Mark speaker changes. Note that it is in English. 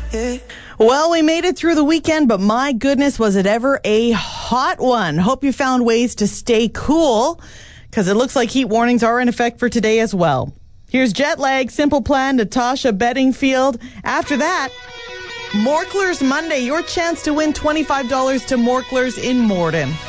Speaker 1: Well, we made it through the weekend, but my goodness, was it ever a hot one. Hope you found ways to stay cool, because it looks like heat warnings are in effect for today as well. Here's Jet Lag, Simple Plan, Natasha Bedingfield. After that, Morklers Monday, your chance to win $25 to Morklers in Morden.